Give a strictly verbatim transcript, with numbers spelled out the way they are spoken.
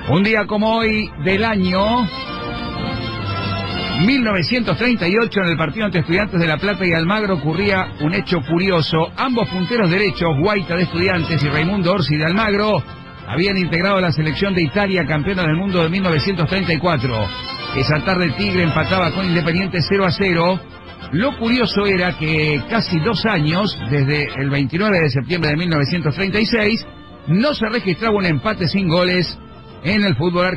Un día como hoy del año mil novecientos treinta y ocho, en el partido entre Estudiantes de La Plata y Almagro, ocurría un hecho curioso. Ambos punteros derechos, Guaita de Estudiantes y Raimundo Orsi de Almagro, habían integrado la selección de Italia, campeona del mundo de mil novecientos treinta y cuatro. Esa tarde Tigre empataba con Independiente cero a cero. Lo curioso era que casi dos años, desde el veintinueve de septiembre de mil novecientos treinta y seis, no se registraba un empate sin goles en el fútbol argentino.